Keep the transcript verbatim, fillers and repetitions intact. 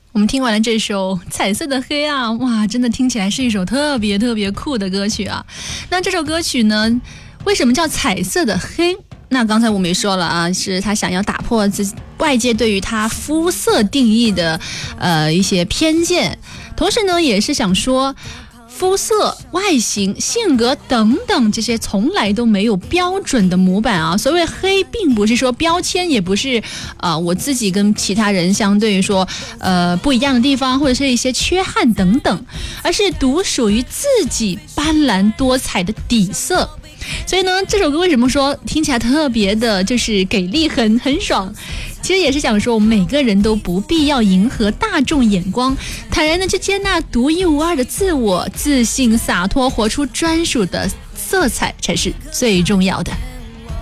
我们听完了这首《彩色的黑》啊，哇，真的听起来是一首特别特别酷的歌曲啊。那这首歌曲呢，为什么叫彩色的黑？那刚才我们也说了啊，是他想要打破自己外界对于他肤色定义的呃一些偏见，同时呢，也是想说肤色、外形、性格等等这些从来都没有标准的模板啊。所谓黑，并不是说标签，也不是呃我自己跟其他人相对于说呃不一样的地方，或者是一些缺憾等等，而是独属于自己斑斓多彩的底色。所以呢，这首歌为什么说听起来特别的就是给力，很很爽，其实也是想说我们每个人都不必要迎合大众眼光，坦然的去接纳独一无二的自我，自信洒脱活出专属的色彩才是最重要的。